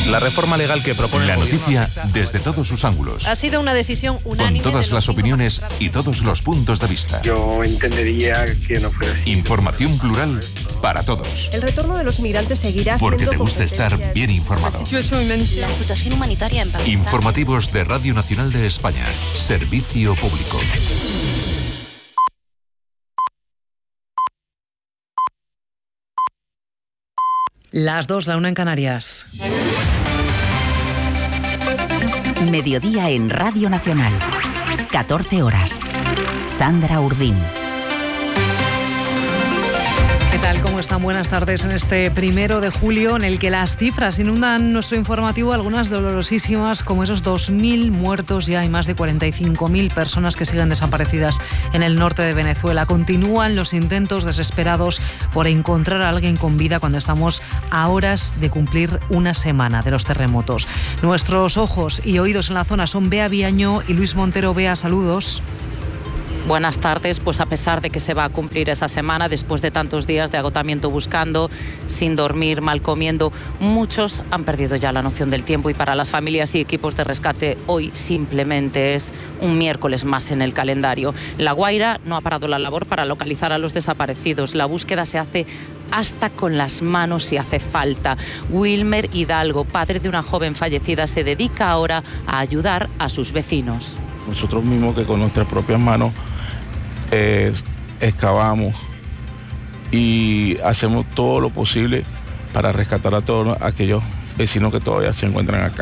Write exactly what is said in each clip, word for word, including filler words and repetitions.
La reforma legal que propone la noticia desde todos sus ángulos. Ha sido una decisión unánime. Con todas las opiniones y todos los puntos de vista. Yo entendería que no fuera así. Información plural para todos. El retorno de los migrantes seguirá siendo Porque te gusta estar bien informado. La situación humanitaria en Pakistán. Informativos de Radio Nacional de España. Servicio público. Las dos, la una en Canarias. Mediodía en Radio Nacional. catorce horas. Sandra Urdín. ¿Qué tal? ¿Cómo están? Buenas tardes en este primero de julio en el que las cifras inundan nuestro informativo, algunas dolorosísimas, como esos dos mil muertos ya y más de cuarenta y cinco mil personas que siguen desaparecidas en el norte de Venezuela. Continúan los intentos desesperados por encontrar a alguien con vida cuando estamos a horas de cumplir una semana de los terremotos. Nuestros ojos y oídos en la zona son Bea Viaño y Luis Montero. Bea, saludos. Buenas tardes. Pues a pesar de que se va a cumplir esa semana, después de tantos días de agotamiento buscando, sin dormir, mal comiendo, muchos han perdido ya la noción del tiempo y para las familias y equipos de rescate hoy simplemente es un miércoles más en el calendario. La Guaira no ha parado la labor para localizar a los desaparecidos. La búsqueda se hace hasta con las manos si hace falta. Wilmer Hidalgo, padre de una joven fallecida, se dedica ahora a ayudar a sus vecinos. Nosotros mismos que con nuestras propias manos Eh, excavamos y hacemos todo lo posible para rescatar a todos aquellos vecinos que todavía se encuentran acá.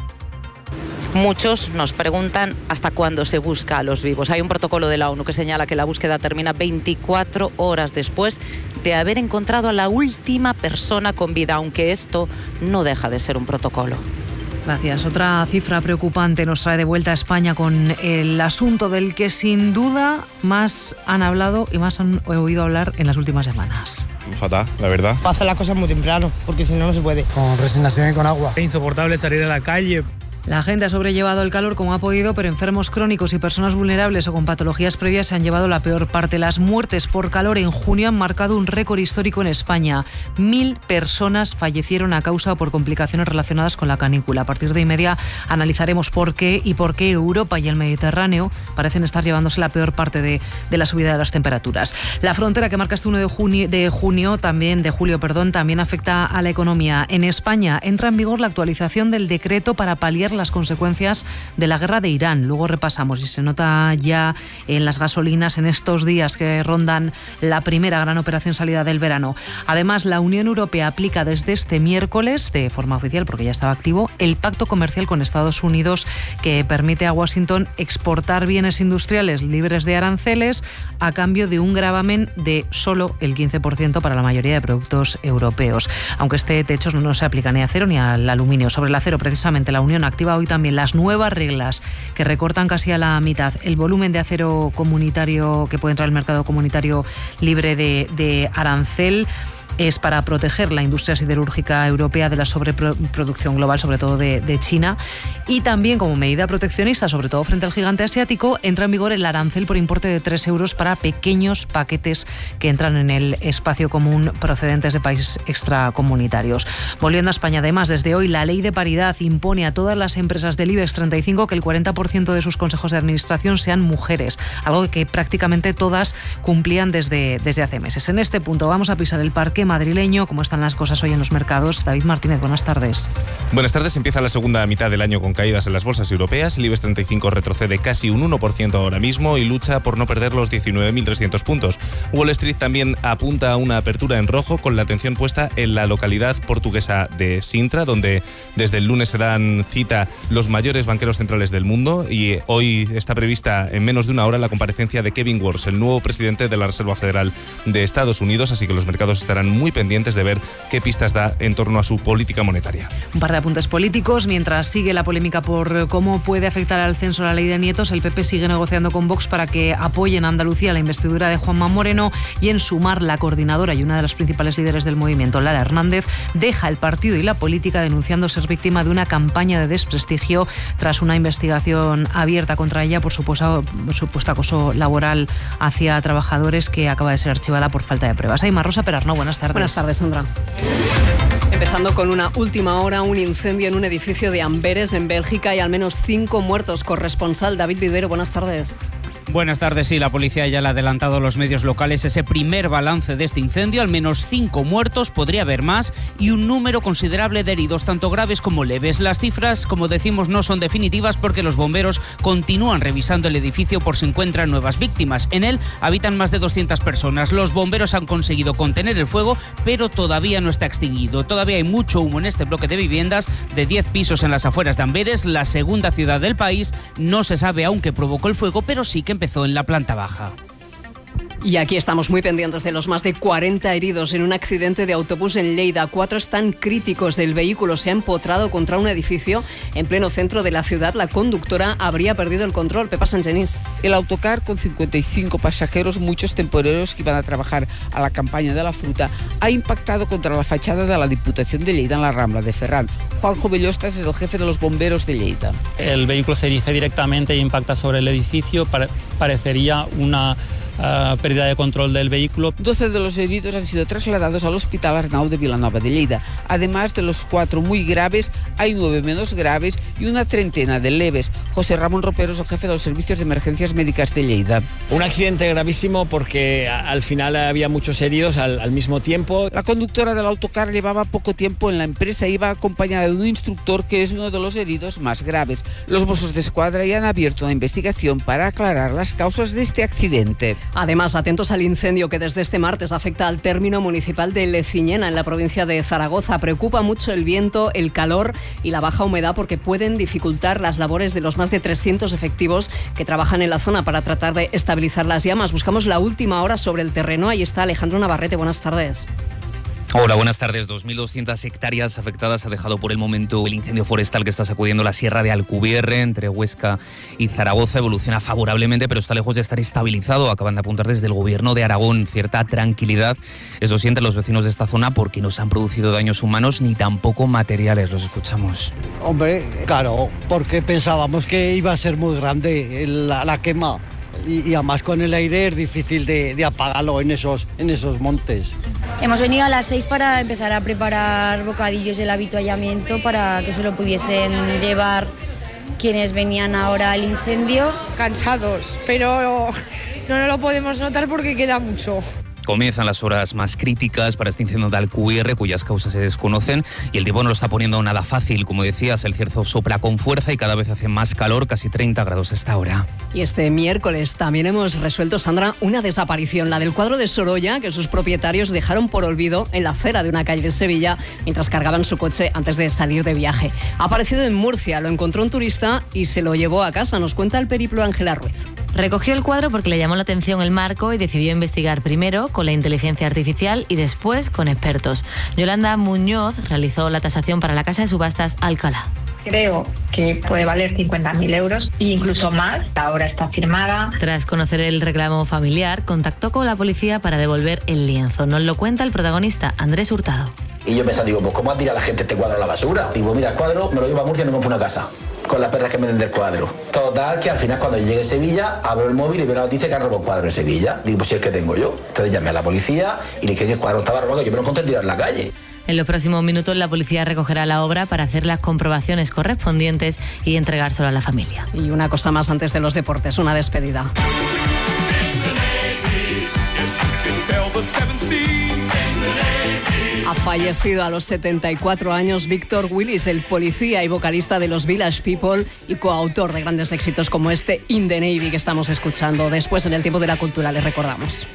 Muchos nos preguntan hasta cuándo se busca a los vivos. Hay un protocolo de la ONU que señala que la búsqueda termina veinticuatro horas después de haber encontrado a la última persona con vida, aunque esto no deja de ser un protocolo. Gracias. Otra cifra preocupante nos trae de vuelta a España con el asunto del que sin duda más han hablado y más han oído hablar en las últimas semanas. Fatal, la verdad. Hacer las cosas muy temprano, porque si no, no se puede. Con resignación y con agua. Es insoportable salir a la calle. La gente ha sobrellevado el calor como ha podido, pero enfermos crónicos y personas vulnerables o con patologías previas se han llevado la peor parte. Las muertes por calor en junio han marcado un récord histórico en España. Mil personas fallecieron a causa o por complicaciones relacionadas con la canícula. A partir de y media analizaremos por qué y por qué Europa y el Mediterráneo parecen estar llevándose la peor parte de, de la subida de las temperaturas. La frontera que marca este uno de junio, de junio también, de julio, perdón, también afecta a la economía. En España entra en vigor la actualización del decreto para paliar las consecuencias de la guerra de Irán. Luego repasamos y se nota ya en las gasolinas en estos días que rondan la primera gran operación salida del verano. Además, la Unión Europea aplica desde este miércoles, de forma oficial porque ya estaba activo, el pacto comercial con Estados Unidos que permite a Washington exportar bienes industriales libres de aranceles a cambio de un gravamen de solo el quince por ciento para la mayoría de productos europeos. Aunque este techo no se aplica ni a acero ni al aluminio. Sobre el acero, precisamente, la Unión activa hoy también las nuevas reglas que recortan casi a la mitad el volumen de acero comunitario que puede entrar al mercado comunitario libre de, de arancel. Es para proteger la industria siderúrgica europea de la sobreproducción global, sobre todo de, de China. Y también, como medida proteccionista, sobre todo frente al gigante asiático, entra en vigor el arancel por importe de tres euros para pequeños paquetes que entran en el espacio común procedentes de países extracomunitarios. Volviendo a España, además, desde hoy la ley de paridad impone a todas las empresas del IBEX treinta y cinco que el cuarenta por ciento de sus consejos de administración sean mujeres, algo que prácticamente todas cumplían desde, desde hace meses. En este punto vamos a pisar el parque madrileño. ¿Cómo están las cosas hoy en los mercados? David Martínez, buenas tardes. Buenas tardes. Empieza la segunda mitad del año con caídas en las bolsas europeas. El IBEX treinta y cinco retrocede casi un uno por ciento ahora mismo y lucha por no perder los diecinueve mil trescientos puntos. Wall Street también apunta a una apertura en rojo con la atención puesta en la localidad portuguesa de Sintra, donde desde el lunes se dan cita los mayores banqueros centrales del mundo y hoy está prevista en menos de una hora la comparecencia de Kevin Warsh, el nuevo presidente de la Reserva Federal de Estados Unidos, así que los mercados estarán muy pendientes de ver qué pistas da en torno a su política monetaria. Un par de apuntes políticos. Mientras sigue la polémica por cómo puede afectar al censo la ley de nietos, el P P sigue negociando con Vox para que apoyen a Andalucía la investidura de Juanma Moreno y en Sumar, la coordinadora y una de las principales líderes del movimiento, Lara Hernández, deja el partido y la política denunciando ser víctima de una campaña de desprestigio tras una investigación abierta contra ella por supuesto, supuesto acoso laboral hacia trabajadores que acaba de ser archivada por falta de pruebas. Aymar Rosa Perarnau, buenas tardes. Buenas tardes, Sandra. Empezando con una última hora, un incendio en un edificio de Amberes, en Bélgica, y al menos cinco muertos. Corresponsal David Vivero, buenas tardes. Buenas tardes. Sí, la policía ya le ha adelantado a los medios locales ese primer balance de este incendio. Al menos cinco muertos, podría haber más, y un número considerable de heridos, tanto graves como leves. Las cifras, como decimos, no son definitivas porque los bomberos continúan revisando el edificio por si encuentran nuevas víctimas. En él habitan más de doscientas personas. Los bomberos han conseguido contener el fuego, pero todavía no está extinguido. Todavía hay mucho humo en este bloque de viviendas de diez pisos en las afueras de Amberes, la segunda ciudad del país. No se sabe aún qué provocó el fuego, pero sí que empezó en la planta baja. Y aquí estamos muy pendientes de los más de cuarenta heridos en un accidente de autobús en Lleida. Cuatro están críticos. El vehículo se ha empotrado contra un edificio en pleno centro de la ciudad. La conductora habría perdido el control. Pepa Sangenís. El autocar, con cincuenta y cinco pasajeros, muchos temporeros que iban a trabajar a la campaña de la fruta, ha impactado contra la fachada de la Diputación de Lleida en la Rambla de Ferran. Juanjo Bellostas es el jefe de los bomberos de Lleida. El vehículo se dirige directamente e impacta sobre el edificio. Parecería una Uh, pérdida de control del vehículo. doce de los heridos han sido trasladados al Hospital Arnau de Vilanova de Lleida. Además de los cuatro muy graves, hay nueve menos graves y una treintena de leves. José Ramón Ropero es el jefe de los servicios de emergencias médicas de Lleida. Un accidente gravísimo porque al final había muchos heridos al, al mismo tiempo. La conductora del autocar llevaba poco tiempo en la empresa, iba acompañada de un instructor que es uno de los heridos más graves. Los Mossos de Escuadra ya han abierto una investigación para aclarar las causas de este accidente. Además, atentos al incendio que desde este martes afecta al término municipal de Leciñena, en la provincia de Zaragoza. Preocupa mucho el viento, el calor y la baja humedad porque pueden dificultar las labores de los más de trescientos efectivos que trabajan en la zona para tratar de estabilizar las llamas. Buscamos la última hora sobre el terreno. Ahí está Alejandro Navarrete. Buenas tardes. Hola, buenas tardes. dos mil doscientas hectáreas afectadas ha dejado por el momento el incendio forestal que está sacudiendo la sierra de Alcubierre, entre Huesca y Zaragoza. Evoluciona favorablemente, pero está lejos de estar estabilizado. Acaban de apuntar desde el Gobierno de Aragón cierta tranquilidad. Eso sienten los vecinos de esta zona porque no se han producido daños humanos ni tampoco materiales. Los escuchamos. Hombre, claro, porque pensábamos que iba a ser muy grande la, la quema. Y, y además con el aire es difícil de, de apagarlo en esos, en esos montes. Hemos venido a las seis para empezar a preparar bocadillos del avituallamiento para que se lo pudiesen llevar quienes venían ahora al incendio. Cansados, pero no, no lo podemos notar porque queda mucho. Comienzan las horas más críticas para este incendio de Alcubierre, cuyas causas se desconocen, y el tiempo no lo está poniendo nada fácil. Como decías, el cierzo sopla con fuerza y cada vez hace más calor, casi treinta grados a esta hora. Y este miércoles también hemos resuelto, Sandra, una desaparición, la del cuadro de Sorolla, que sus propietarios dejaron por olvido en la acera de una calle de Sevilla mientras cargaban su coche antes de salir de viaje. Ha aparecido en Murcia, lo encontró un turista y se lo llevó a casa. Nos cuenta el periplo Ángela Ruiz. Recogió el cuadro porque le llamó la atención el marco y decidió investigar primero con la inteligencia artificial y después con expertos. Yolanda Muñoz realizó la tasación para la casa de subastas Alcalá. Creo que puede valer cincuenta mil euros e incluso más. Ahora está firmada. Tras conocer el reclamo familiar, contactó con la policía para devolver el lienzo. Nos lo cuenta el protagonista, Andrés Hurtado. Y yo pensaba, digo, pues ¿cómo tira la gente este cuadro a la basura? Digo, mira, el cuadro me lo llevo a Murcia y me compro una casa con las perras que me den del cuadro. Total, que al final cuando llegue a Sevilla, abro el móvil y veo la noticia que han robado un cuadro en Sevilla. Digo, pues si es que tengo yo. Entonces llamé a la policía y le dije que el cuadro estaba robado, que yo me lo encontré tirado en la calle. En los próximos minutos la policía recogerá la obra para hacer las comprobaciones correspondientes y entregárselo a la familia. Y una cosa más antes de los deportes, una despedida. Ha fallecido a los setenta y cuatro años Víctor Willis, el policía y vocalista de los Village People y coautor de grandes éxitos como este In the Navy que estamos escuchando. Después, en el tiempo de la cultura, les recordamos.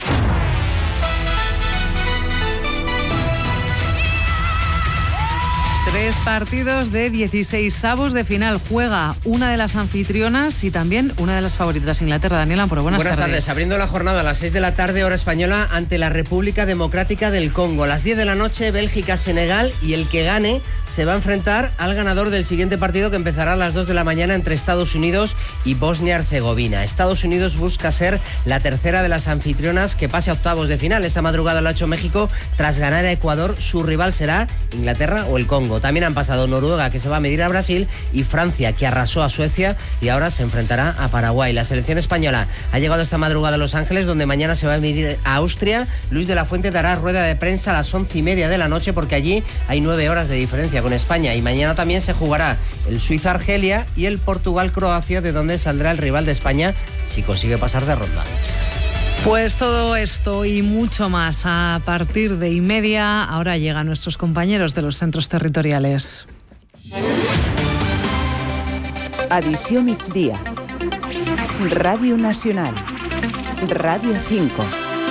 Tres partidos de dieciséis avos de final. Juega una de las anfitrionas y también una de las favoritas, Inglaterra. Daniela Amparo, buenas, buenas tardes. tardes. Abriendo la jornada a las seis de la tarde, hora española, ante la República Democrática del Congo. A las diez de la noche, Bélgica-Senegal, y el que gane se va a enfrentar al ganador del siguiente partido que empezará a las dos de la mañana entre Estados Unidos y Bosnia-Herzegovina. Estados Unidos busca ser la tercera de las anfitrionas que pase a octavos de final. Esta madrugada lo ha hecho México tras ganar a Ecuador. Su rival será Inglaterra o el Congo. También han pasado Noruega, que se va a medir a Brasil, y Francia, que arrasó a Suecia y ahora se enfrentará a Paraguay. La selección española ha llegado esta madrugada a Los Ángeles, donde mañana se va a medir a Austria. Luis de la Fuente dará rueda de prensa a las once y media de la noche, porque allí hay nueve horas de diferencia con España. Y mañana también se jugará el Suiza-Argelia y el Portugal-Croacia, de donde saldrá el rival de España si consigue pasar de ronda. Pues todo esto y mucho más a partir de y media. Ahora llegan nuestros compañeros de los centros territoriales. Edició migdia. Ràdio Nacional. Ràdio cinco.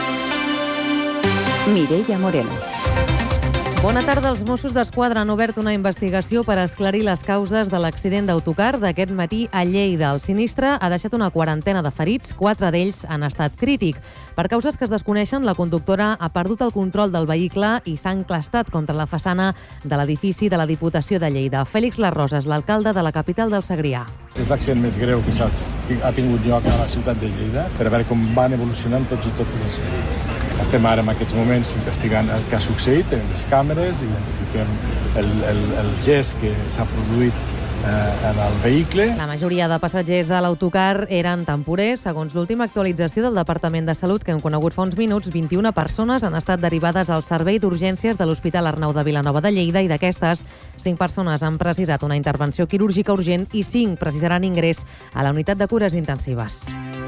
Mireia Moreno. Bona tarda. Els Mossos d'Esquadra han obert una investigació per esclarir les causes de l'accident d'autocar d'aquest matí a Lleida. El sinistre ha deixat una quarantena de ferits, quatre d'ells en estat crític. Per causes que es desconeixen, la conductora ha perdut el control del vehicle i s'ha enclastat contra la façana de l'edifici de la Diputació de Lleida. Fèlix Larrosas, l'alcalde de la capital del Segrià. És l'accident més greu que ha tingut lloc a la ciutat de Lleida, per veure com van evolucionant tots i totes els ferits. Estem ara en aquests moments investigant el que ha succeït, en les càmeres, identifiquem el, el, el gest que s'ha produït eh, en el vehicle. La majoria de passatgers de l'autocar eren temporers. Segons l'última actualització del Departament de Salut que hem conegut fa uns minuts, vint-i-una persones han estat derivades al servei d'urgències de l'Hospital Arnau de Vilanova de Lleida, i d'aquestes, cinc persones han precisat una intervenció quirúrgica urgent i cinc precisaran ingrés a la unitat de cures intensives.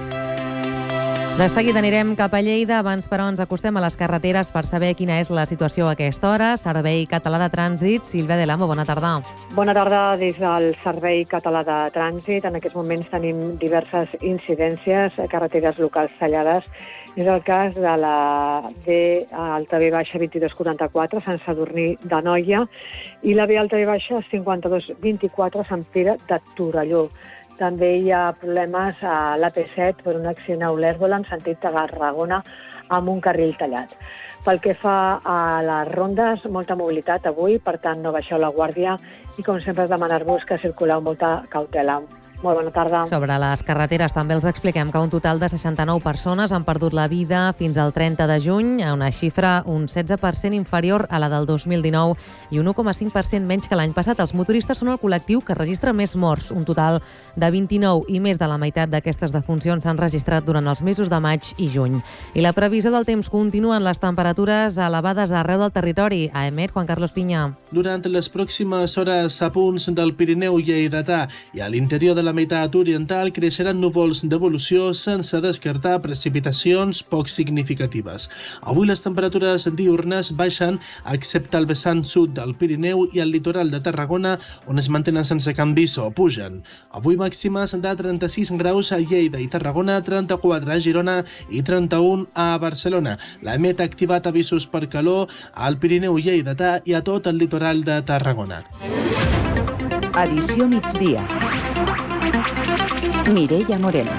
De seguida anirem cap a Lleida. Abans, però, ens acostem a les carreteres per saber quina és la situació a aquesta hora. Servei Català de Trànsit. Sílvia de l'Amo, bona tarda. Bona tarda des del Servei Català de Trànsit. En aquests moments tenim diverses incidències, carreteres locals tallades. És el cas de la B alta B baixa vint-i-dos quaranta-quatre, Sant Sadurní d'Anoia, i la B alta B baixa cinquanta-dos vint-i-quatre, Sant Pere de Torelló. També hi ha problemes a l'A P set per un accident a Olèrdola en sentit de Tarragona amb un carril tallat. Pel que fa a les rondes, molta mobilitat avui, per tant no baixeu la guàrdia i com sempre demanar-vos que circuleu amb molta cautela. Molt bona tarda. Sobre les carreteres també els expliquem que un total de seixanta-nou persones han perdut la vida fins al trenta de juny, a una xifra un setze per cent inferior a la del dos mil dinou i un u coma cinc per cent menys que l'any passat. Els motoristes són el col·lectiu que registra més morts, un total de vint-i-nou, i més de la meitat d'aquestes defuncions s'han registrat durant els mesos de maig i juny. I la previsió del temps: continuen les temperatures elevades arreu del territori. A Emet, Juan Carlos Piña. Durant les pròximes hores, a punts del Pirineu lleidatà i a l'interior de la meitat oriental creixeran núvols d'evolució sense descartar precipitacions poc significatives. Avui les temperatures diürnes baixen, excepte al vessant sud del Pirineu i al litoral de Tarragona, on es mantenen sense canvis o pugen. Avui màximes de trenta-sis graus a Lleida i Tarragona, trenta-quatre a Girona i trenta-un a Barcelona. La Emet ha activat avisos per calor al Pirineu lleidatà i a tot el litoral de Tarragona. Edició migdia. Mireia Moreno.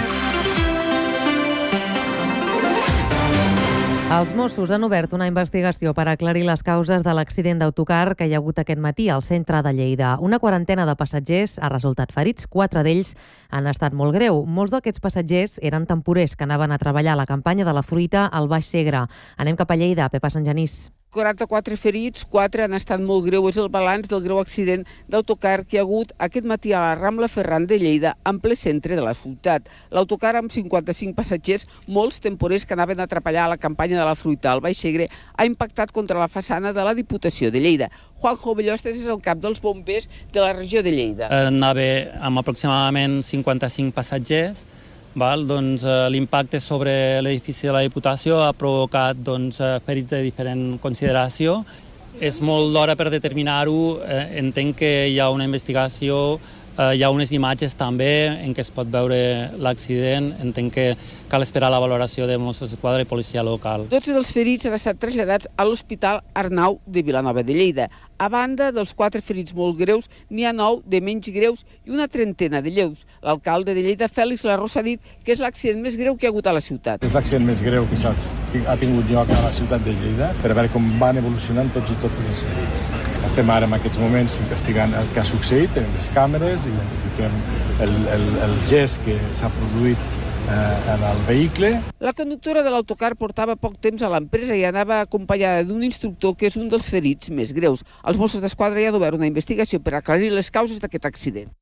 Els Mossos han obert una investigació per aclarir les causes de l'accident d'autocar que hi ha hagut aquest matí al centre de Lleida. Una quarantena de passatgers ha resultat ferits, quatre d'ells han estat molt greu. Molts d'aquests passatgers eren temporers que anaven a treballar a la campanya de la fruita al Baix Segre. Anem cap a Lleida, Pepa Sant Genís. quaranta-quatre ferits, quatre han estat molt greu. És el balanç del greu accident d'autocar que hi ha hagut aquest matí a la Rambla Ferran de Lleida, en ple centre de la ciutat. L'autocar amb cinquanta-cinc passatgers, molts temporers que anaven a treballar a la campanya de la fruita al Baix Segre, ha impactat contra la façana de la Diputació de Lleida. Juanjo Bellostes és el cap dels bombers de la regió de Lleida. Anava amb aproximadament cinquanta-cinc passatgers. Val? Doncs, eh, l'impacte sobre l'edifici de la Diputació ha provocat doncs, ferits de diferent consideració. És molt d'hora per determinar-ho. Eh, entenc que hi ha una investigació, eh, hi ha unes imatges també en què es pot veure l'accident. Entenc que cal esperar la valoració de Mossos d'Esquadra i policia local. Tots els ferits han estat traslladats a l'Hospital Arnau de Vilanova de Lleida. A banda dels quatre ferits molt greus, n'hi ha nou de menys greus i una trentena de lleus. L'alcalde de Lleida, Fèlix Larrosa, ha dit que és l'accident més greu que ha hagut a la ciutat. És l'accident més greu que s'ha ha tingut lloc a la ciutat de Lleida per veure com van evolucionant tots i totes els ferits. Estem ara en aquests moments investigant el que ha succeït, tenim les càmeres, identifiquem el, el, el gest que s'ha produït eh, en el vehicle. La conductora de l'autocar portava poc temps a l'empresa i anava acompanyada d'un instructor que és un dels ferits més greus. Els Mossos d'Esquadra ja han obert una investigació per aclarir les causes d'aquest accident.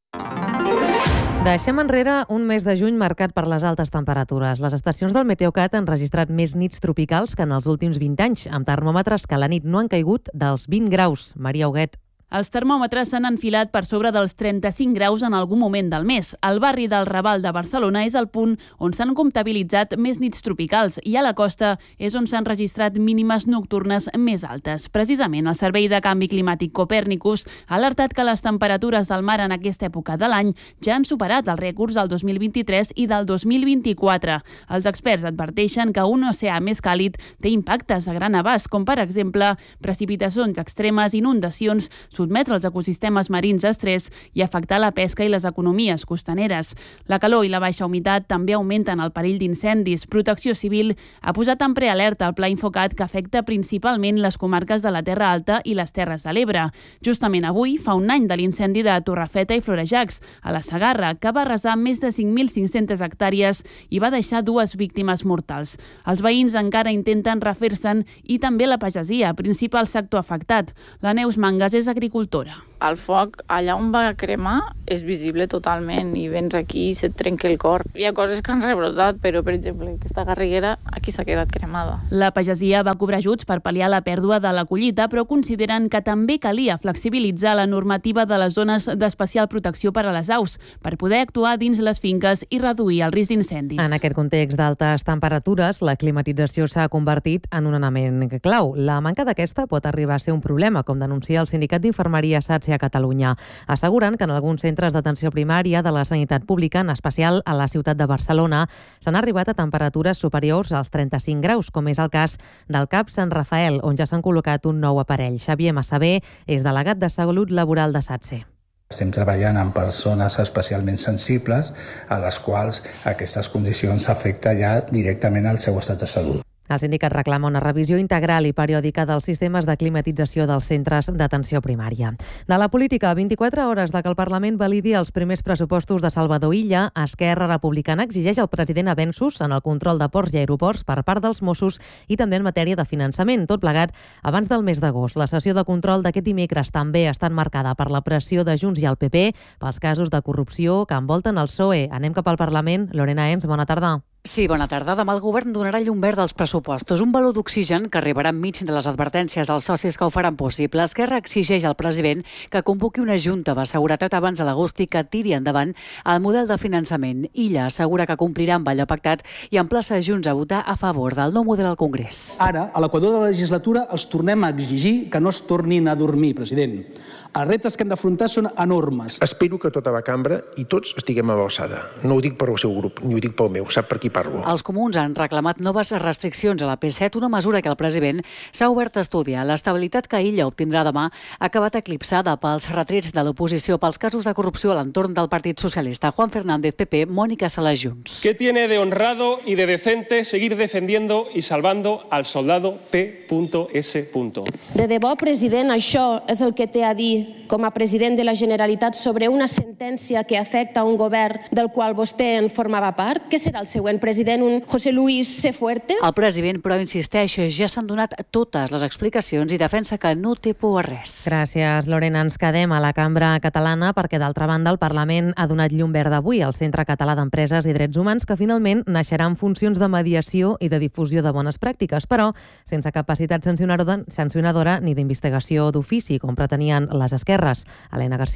Deixem enrere un mes de juny marcat per les altes temperatures. Les estacions del Meteocat han registrat més nits tropicals que en els últims vint anys, amb termòmetres que a la nit no han caigut dels vint graus. Maria Huguet. Els termòmetres s'han enfilat per sobre dels trenta-cinc graus en algun moment del mes. El barri del Raval de Barcelona és el punt on s'han comptabilitzat més nits tropicals i a la costa és on s'han registrat mínimes nocturnes més altes. Precisament, el Servei de Canvi Climàtic Copèrnicus ha alertat que les temperatures del mar en aquesta època de l'any ja han superat els rècords del dos mil vint-i-tres i del dos mil vint-i-quatre. Els experts adverteixen que un oceà més càlid té impactes a gran abast, com per exemple precipitacions extremes, inundacions, sotmetre els ecosistemes marins a estrès i afectar la pesca i les economies costaneres. La calor i la baixa humitat també augmenten el perill d'incendis. Protecció Civil ha posat en prealerta el pla Infocat que afecta principalment les comarques de la Terra Alta i les Terres de l'Ebre. Justament avui fa un any de l'incendi de Torrefeta i Florejacs, a la Segarra, que va arrasar més de cinc mil cinc-centes hectàrees i va deixar dues víctimes mortals. Els veïns encara intenten refer-se'n i també la pagesia, principal sector afectat. La Neus Mangas és agricultora. El foc, allà on va cremar, és visible totalment i vens aquí i se't trenca el cor. Hi ha coses que han rebrotat, però, per exemple, aquesta garriguera aquí s'ha quedat cremada. La pagesia va cobrar ajuts per pal·liar la pèrdua de la collita, però consideren que també calia flexibilitzar la normativa de les zones d'especial protecció per a les aus, per poder actuar dins les finques i reduir el risc d'incendis. En aquest context d'altes temperatures, la climatització s'ha convertit en un element clau. La manca d'aquesta pot arribar a ser un problema, com denuncia el sindicat d'infermeria SATSE a Catalunya. Asseguren que en alguns centres d'atenció primària de la sanitat pública, en especial a la ciutat de Barcelona, s'han arribat a temperatures superiors als trenta-cinc graus, com és el cas del C A P Sant Rafael, on ja s'han col·locat un nou aparell. Xavier Massabé és delegat de Salut Laboral de SATSE. Estem treballant amb persones especialment sensibles a les quals aquestes condicions afecten ja directament al seu estat de salut. El sindicat reclama una revisió integral i periòdica dels sistemes de climatització dels centres d'atenció primària. De la política, vint-i-quatre hores de que el Parlament validi els primers pressupostos de Salvador Illa, Esquerra Republicana exigeix al president avenços en el control de ports i aeroports per part dels Mossos i també en matèria de finançament, tot plegat abans del mes d'agost. La sessió de control d'aquest dimecres també està marcada per la pressió de Junts i el P P pels casos de corrupció que envolten el P S O E. Anem cap al Parlament. Lorena Ens, bona tarda. Sí, bona tarda. Demà el govern donarà llum verd als pressupostos, un baló d'oxigen que arribarà enmig de les advertències dels socis que ho faran possible. Esquerra exigeix al president que convoqui una junta de seguretat abans de l'agost i que tiri endavant el model de finançament. Illa assegura que complirà amb allò pactat i emplaça Junts a votar a favor del nou model al Congrés. Ara, a l'equador de la legislatura, els tornem a exigir que no es tornin a dormir, president. Els reptes que hem d'afrontar són enormes. Espero que tota la cambra i tots estiguem a l'alçada. No ho dic per al seu grup, ni ho dic pel meu, sap per qui parlo. Els comuns han reclamat noves restriccions a la P set, una mesura que el president s'ha obert a estudiar. L'estabilitat que Illa obtindrà demà ha acabat eclipsada pels retrets de l'oposició pels casos de corrupció a l'entorn del Partit Socialista. Juan Fernández, P P, Mónica Sala, Junts. ¿Qué tiene de honrado y de decente seguir defendiendo y salvando al soldado P S? De debò, president, això és el que té a dir com a president de la Generalitat sobre una sentència que afecta un govern del qual vostè en formava part? Què serà el següent president, un José Luis C. Fuerte? El president, però, insisteix, ja s'han donat totes les explicacions i defensa que no té por a res. Gràcies, Lorena. Ens quedem a la cambra catalana perquè, d'altra banda, el Parlament ha donat llum verd avui al Centre Català d'Empreses i Drets Humans, que finalment naixerà en funcions de mediació i de difusió de bones pràctiques, però sense capacitat sancionadora, sancionadora ni d'investigació d'ofici, com pretenien les esquerres. Helena Garcia.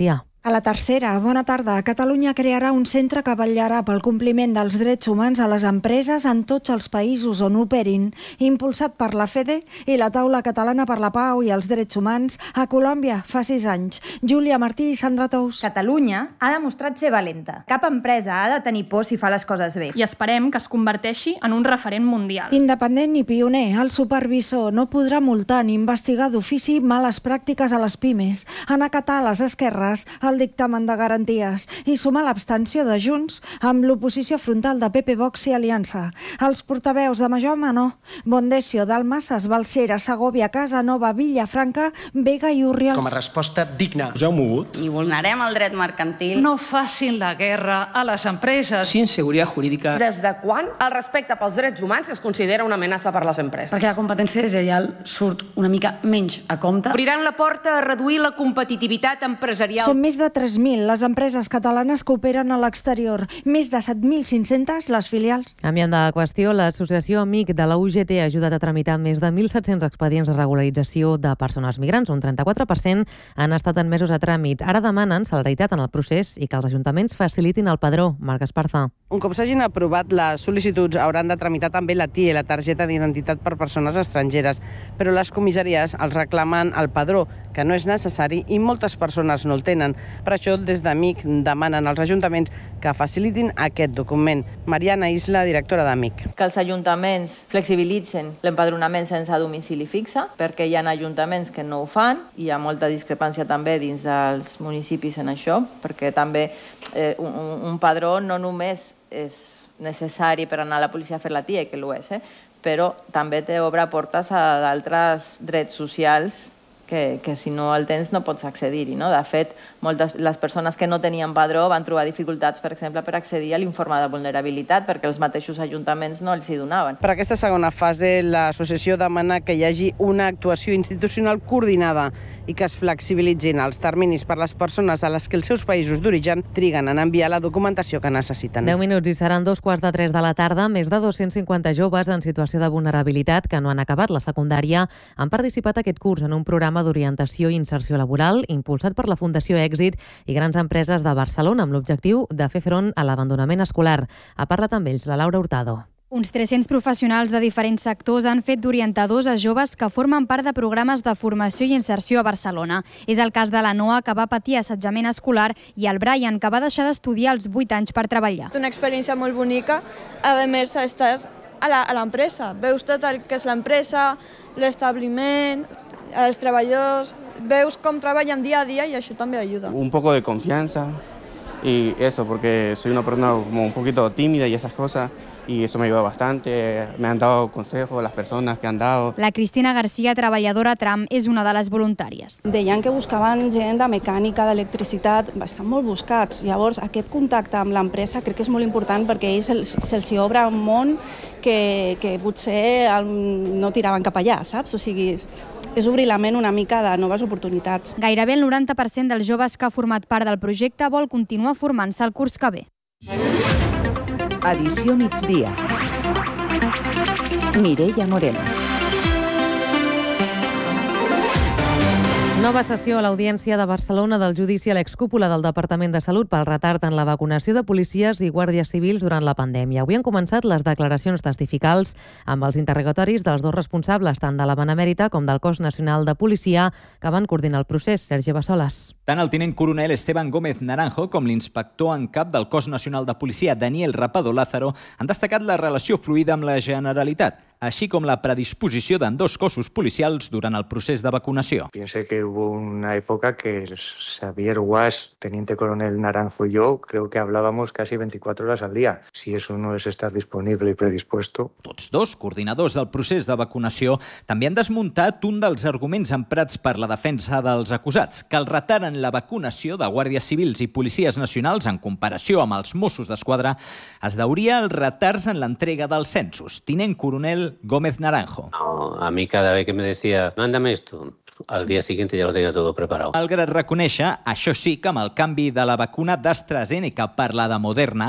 A la tercera, bona tarda. Catalunya crearà un centre que vetllarà pel compliment dels drets humans a les empreses en tots els països on operin, impulsat per la FEDE i la Taula Catalana per la Pau i els Drets Humans a Colòmbia fa sis anys. Júlia Martí i Sandra Tous. Catalunya ha demostrat ser valenta. Cap empresa ha de tenir por si fa les coses bé. I esperem que es converteixi en un referent mundial. Independent i pioner, el supervisor no podrà multar ni investigar d'ofici males pràctiques a les pimes, en acatar a les esquerres el dictamen de garanties i sumar l'abstenció de Junts amb l'oposició frontal de P P, Vox i Aliança. Els portaveus de Major Manó, Bondesio, Dalmases, Balsera, Segovia, Casanova, Villafranca, Vega i Urriols. Com a resposta digna. Us heu mogut? I vulnerem el dret mercantil. No facin la guerra a les empreses. Sin seguretat jurídica. Des de quan el respecte pels drets humans es considera una amenaça per les empreses? Perquè la competència deslleial surt una mica menys a compte. Obriran la porta a reduir la competitivitat empresarial. Són més de tres mil les empreses catalanes que operen a l'exterior, més de set mil cinc-centes les filials. Canviant de qüestió, l'associació Amic de la U G T ha ajudat a tramitar més de mil set-cents expedients de regularització de persones migrants. Un trenta-quatre per cent han estat admesos a tràmit. Ara demanen celeritat en el procés i que els ajuntaments facilitin el padró. Marc Esparza. Un cop s'hagin aprovat les sol·licituds, hauran de tramitar també la T I E, la targeta d'identitat per persones estrangeres, però les comissaries els reclamen el padró, que no és necessari i moltes persones no el tenen. Per això, des d'Amic demanen als ajuntaments que facilitin aquest document. Mariana Isla, directora d'Amic. Que els ajuntaments flexibilitzen l'empadronament sense domicili fixe, perquè hi ha ajuntaments que no ho fan, i hi ha molta discrepància també dins dels municipis en això, perquè també eh, un, un padró no només és necessari per anar a la policia a fer la T I E, que ho és, eh? però també t'obre portes a d'altres drets socials que, que si no el tens no pots accedir-hi. No? De fet, moltes les persones que no tenien padró van trobar dificultats, per exemple, per accedir a l'informe de vulnerabilitat, perquè els mateixos ajuntaments no els hi donaven. Per aquesta segona fase, l'associació demana que hi hagi una actuació institucional coordinada i que es flexibilitzin els terminis per les persones a les que els seus països d'origen triguen en enviar la documentació que necessiten. deu minuts i seran dos quarts de tres de la tarda. Més de dos-cents cinquanta joves en situació de vulnerabilitat que no han acabat la secundària han participat aquest curs en un programa d'orientació i inserció laboral impulsat per la Fundació Èxit i grans empreses de Barcelona amb l'objectiu de fer front a l'abandonament escolar. Ha parlat amb ells la Laura Hurtado. Uns tres-cents professionals de diferents sectors han fet d'orientadors a joves que formen part de programes de formació i inserció a Barcelona. És el cas de la Noa, que va patir assetjament escolar, i el Brian, que va deixar d'estudiar als vuit anys per treballar. Una experiència molt bonica. A més, estàs a l'empresa. Veus tot el que és l'empresa, l'establiment, els treballadors, veus com treballen dia a dia i això també ajuda. Un poco de confianza y eso, porque soy una persona como un poquito tímida y esas cosas. Y eso me ayuda bastante, me han dado consejos las personas que han dado. La Cristina García, treballadora a Tram, és una de les voluntàries. Deien que buscaven gent de mecànica, d'electricitat, estan molt buscats. Llavors, aquest contacte amb l'empresa crec que és molt important perquè ells se'ls obre un món que, que potser no tiraven cap allà, saps? O sigui, és obrir la ment una mica de noves oportunitats. Gairebé el noranta per cent dels joves que ha format part del projecte vol continuar formant-se el curs que ve. Edició migdia. Mireia Moreno. Nova sessió a l'Audiència de Barcelona del judici a l'excúpula del Departament de Salut pel retard en la vacunació de policies i guàrdies civils durant la pandèmia. Avui han començat les declaracions testificals amb els interrogatoris dels dos responsables, tant de la Benemèrita com del Cos Nacional de Policia, que van coordinar el procés. Sergi Bassoles. Tant el tinent coronel Esteban Gómez Naranjo com l'inspector en cap del Cos Nacional de Policia, Daniel Rapado Lázaro, han destacat la relació fluida amb la Generalitat, així com la predisposició d'ambdós cossos policials durant el procés de vacunació. Piense que hubo una época que Xavier Guas, teniente coronel Naranjo y yo, creo que hablábamos casi veinticuatro horas al día. Si eso no es estar disponible y predispuesto. Tots dos, coordinadors del procés de vacunació, també han desmuntat un dels arguments emprats per la defensa dels acusats, que el retard en la vacunació de guàrdies civils i policies nacionals en comparació amb els Mossos d'Esquadra es deuria als retards en l'entrega dels censos. Tinent coronel Gómez Naranjo. No, a mí cada vez que me decía, mándame esto, al día siguiente ya lo tenía todo preparado. Malgrat reconèixer, això sí, que amb el canvi de la vacuna d'AstraZeneca per la de Moderna,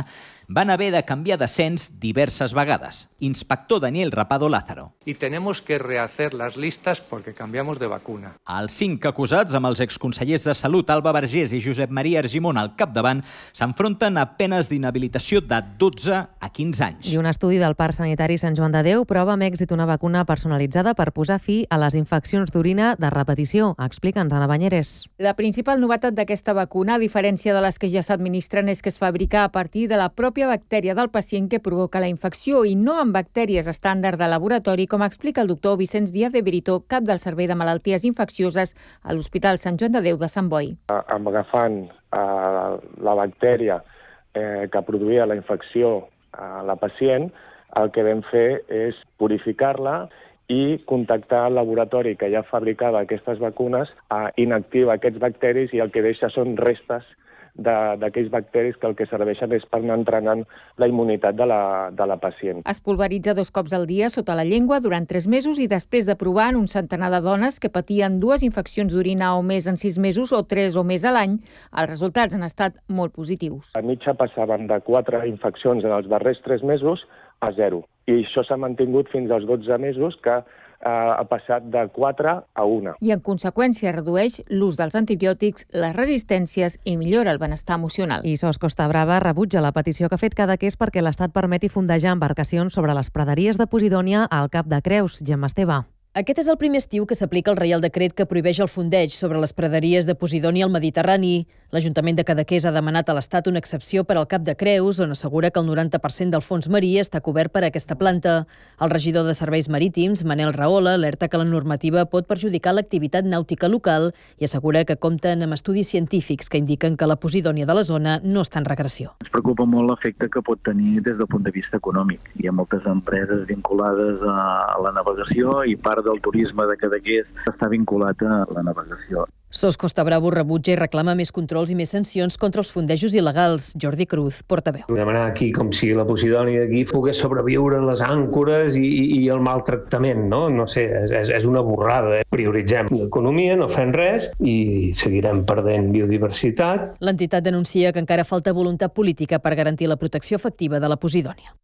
van haver de canviar de cens diverses vegades. Inspector Daniel Rapado Lázaro. Y tenemos que rehacer las listas porque cambiamos de vacuna. Els cinc acusats, amb els exconsellers de Salut Alba Vergés i Josep Maria Argimon al capdavant, s'enfronten a penes d'inhabilitació de dotze a quinze anys. I un estudi del Parc Sanitari Sant Joan de Déu prova amb èxit una vacuna personalitzada per posar fi a les infeccions d'orina de repetició. Explica'ns, Anna Banyeres. La principal novetat d'aquesta vacuna, a diferència de les que ja s'administren, és que es fabrica a partir de la pròpia bactèria del pacient que provoca la infecció i no amb bactèries estàndard de laboratori, com explica el doctor Vicenç Díaz de Brito, cap del Servei de Malalties Infeccioses a l'Hospital Sant Joan de Déu de Sant Boi. Agafant eh, la bactèria eh, que produïa la infecció a la pacient, el que vam fer és purificar-la i contactar el laboratori que ja fabricava aquestes vacunes, a inactiva aquests bacteris i el que deixa són restes d'aquells bacteris que el que serveixen és per anar entrenant la immunitat de la, de la pacient. Es pulveritza dos cops al dia sota la llengua durant tres mesos i després de provar en un centenar de dones que patien dues infeccions d'orina o més en sis mesos o tres o més a l'any, els resultats han estat molt positius. A mitja passàvem de quatre infeccions en els darrers tres mesos a zero. I això s'ha mantingut fins als dotze mesos, que ha passat de quatre a una. I en conseqüència redueix l'ús dels antibiòtics, les resistències i millora el benestar emocional. I Sos Costa Brava rebutja la petició que ha fet Cadaqués perquè l'Estat permeti fondejar embarcacions sobre les praderies de Posidònia al Cap de Creus. Gemma Esteve. Aquest és el primer estiu que s'aplica el Reial Decret que prohibeix el fondeig sobre les praderies de Posidònia al Mediterrani. L'Ajuntament de Cadaqués ha demanat a l'Estat una excepció per al Cap de Creus, on assegura que el noranta per cent del fons marí està cobert per aquesta planta. El regidor de Serveis Marítims, Manel Rahola, alerta que la normativa pot perjudicar l'activitat nàutica local i assegura que compten amb estudis científics que indiquen que la Posidònia de la zona no està en regressió. Ens preocupa molt l'efecte que pot tenir des del punt de vista econòmic. Hi ha moltes empreses vinculades a la navegació i part del turisme de Cadaqués està vinculat a la navegació. Sos Costa Bravo rebutja i reclama més controls i més sancions contra els fondejos il·legals. Jordi Cruz, portaveu. Demanar aquí com si la Posidònia d'aquí pogués sobreviure les àncores i, i el maltractament, no? No sé, és, és una borrada. Eh? Prioritzem l'economia, no fem res i seguirem perdent biodiversitat. L'entitat denuncia que encara falta voluntat política per garantir la protecció efectiva de la Posidònia.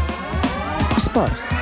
Esports.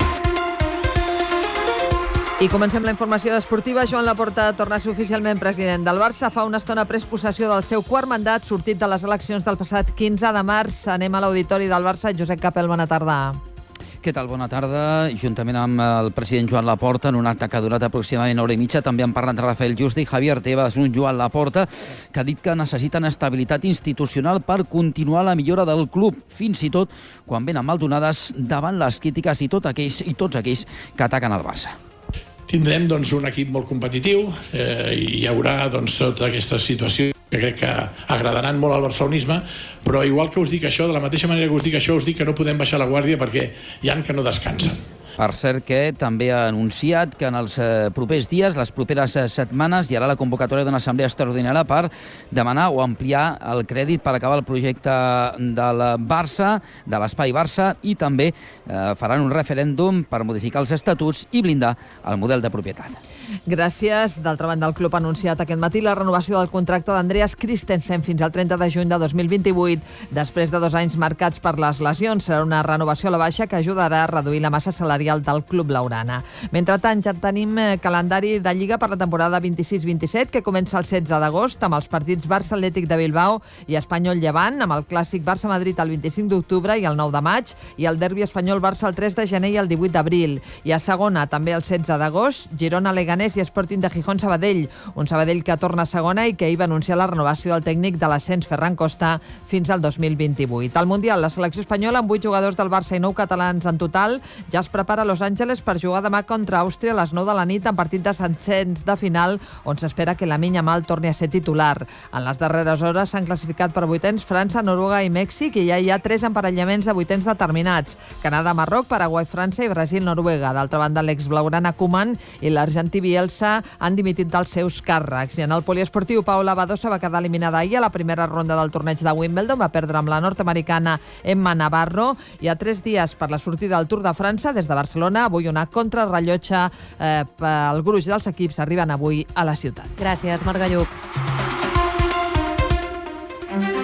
I comencem la informació esportiva. Joan Laporta torna a ser oficialment president del Barça. Fa una estona ha pres possessió del seu quart mandat, sortit de les eleccions del passat quinze de març. Anem a l'auditori del Barça. Josep Capel, bona tarda. Què tal? Bona tarda. Juntament amb el president Joan Laporta, en un acte que ha durat aproximadament una hora i mitja, també han parlat Rafael Juste i Javier Tebas, un Joan Laporta que ha dit que necessiten estabilitat institucional per continuar la millora del club, fins i tot quan venen maldonades davant les crítiques i, tot aquells, i tots aquells que ataquen el Barça. Tindrem doncs, un equip molt competitiu eh, i hi haurà doncs, tota aquesta situació que crec que agradaran molt al barcelonisme, però igual que us dic això, de la mateixa manera que us dic això, us dic que no podem baixar la guàrdia perquè hi ha que no descansen. Per cert que també ha anunciat que en els propers dies, les properes setmanes, hi haurà la convocatòria d'una assemblea extraordinària per demanar o ampliar el crèdit per acabar el projecte del Barça, de l'Espai Barça, i també eh, faran un referèndum per modificar els estatuts i blindar el model de propietat. Gràcies. D'altra banda, el club ha anunciat aquest matí la renovació del contracte d'Andreas Christensen fins al trenta de juny de dos mil vint-i-vuit, després de dos anys marcats per les lesions. Serà una renovació a la baixa que ajudarà a reduir la massa salarial del club blaugrana. Mentrestant, ja tenim calendari de Lliga per la temporada vint-i-sis vint-i-set, que comença el setze d'agost amb els partits Barça Atlètic de Bilbao i Espanyol Llevant, amb el clàssic Barça-Madrid el vint-i-cinc d'octubre i el nou de maig, i el derbi espanyol-Barça el tres de gener i el divuit d'abril. I a segona, també el setze d'agost, Girona-Leganés i Sporting de Gijón-Sabadell, un Sabadell que torna a segona i que ahir va anunciar la renovació del tècnic de l'ascens Ferran Costa fins al dos mil vint-i-vuit. Al Mundial, la selecció espanyola, amb vuit jugadors del Barça i nou catalans en total, ja es prepara a Los Angeles per jugar demà contra Àustria a les nou de la nit en partit d'ascens de final, on s'espera que Lamine Yamal torni a ser titular. En les darreres hores s'han classificat per vuitens França, Noruega i Mèxic, i ja hi ha tres emparellaments de vuitens determinats: Canadà, Marroc, Paraguai, França i Brasil, Noruega. D'altra banda, l'ex-blaugrana Koeman i l'argentí Bielsa han dimitit dels seus càrrecs. I en el poliesportiu, Paula Badosa va quedar eliminada ahir a la primera ronda del torneig de Wimbledon, va perdre amb la nord-americana Emma Navarro. Hi ha tres dies per la sortida del Tour de França des de Barcelona. Avui una contrarrellotge eh, pel gruix dels equips arriben avui a la ciutat. Gràcies, Marc Galluc.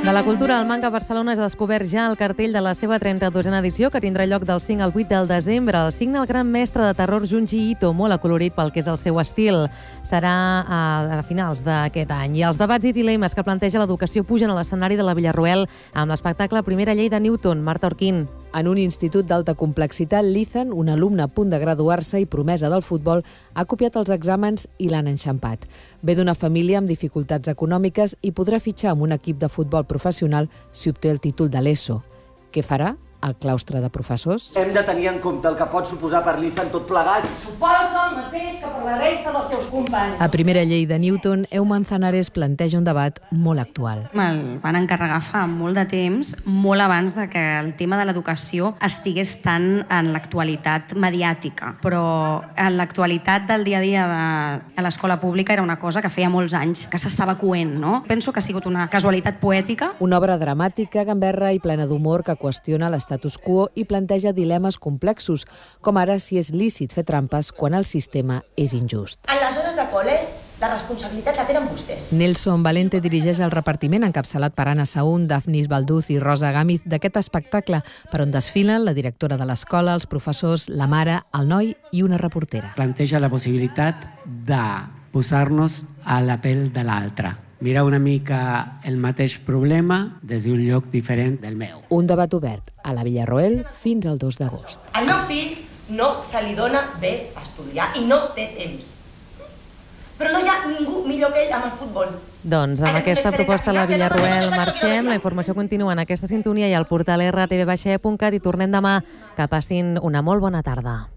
De la cultura, el Manga Barcelona has descobert ja el cartell de la seva trenta-dosena edició, que tindrà lloc del cinc al vuit del desembre. El signa el gran mestre de terror Junji Ito, molt acolorit pel que és el seu estil. Serà a, a finals d'aquest any. I els debats i dilemes que planteja l'educació pugen a l'escenari de la Villarroel amb l'espectacle Primera llei de Newton. Marta Orquín. En un institut d'alta complexitat, l'Ethan, un alumne a punt de graduar-se i promesa del futbol, ha copiat els exàmens i l'han enxampat. Ve d'una família amb dificultats econòmiques i podrà fitxar amb un equip de futbol professional si obté el títol de l'ESO. Què farà al claustre de professors? Hem de tenir en compte el que pot suposar per l'Ethan tot plegat. Suposa el mateix que per la resta dels seus companys. A Primera llei de Newton, Ew Manzanares planteja un debat molt actual. Me'l van encarregar fa molt de temps, molt abans de que el tema de l'educació estigués tan en l'actualitat mediàtica. Però en l'actualitat del dia a dia de, a l'escola pública era una cosa que feia molts anys que s'estava coent, no? Penso que ha sigut una casualitat poètica. Una obra dramàtica, gamberra i plena d'humor que qüestiona l'estat status quo i planteja dilemes complexos, com ara si és lícit fer trampes quan el sistema és injust. En les hores de col·le, la responsabilitat la tenen vostès. Nelson Valente dirigeix el repartiment encapçalat per Anna Saún, Dafnis Balduz i Rosa Gámez d'aquest espectacle, per on desfilen la directora de l'escola, els professors, la mare, el noi i una reportera. Planteja la possibilitat de posar-nos a la pell de l'altre. Mirar una mica el mateix problema des d'un lloc diferent del meu. Un debat obert a la Villarroel fins al dos d'agost. Al meu fill no se li dona bé estudiar i no té temps. Però no hi ha ningú millor que ell amb el futbol. Doncs amb aquesta proposta a la Villarroel marxem. La informació continua en aquesta sintonia i al portal erre te ve baixa e punt cat i tornem demà. Que passin una molt bona tarda.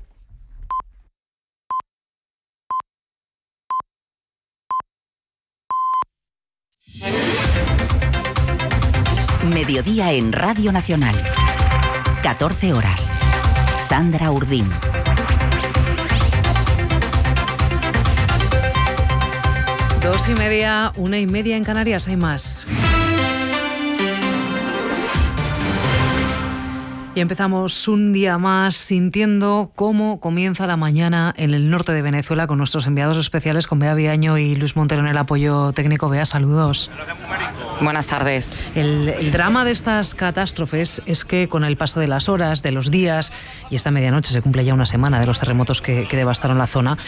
Mediodía en Radio Nacional. catorce horas. Sandra Urdín. Dos y media, una y media en Canarias, hay más. Y empezamos un día más sintiendo cómo comienza la mañana en el norte de Venezuela con nuestros enviados especiales, con Bea Viaño y Luis Montero en el apoyo técnico. Bea, saludos. Buenas tardes. El, el drama de estas catástrofes es que con el paso de las horas, de los días, y esta medianoche se cumple ya una semana de los terremotos que, que devastaron la zona,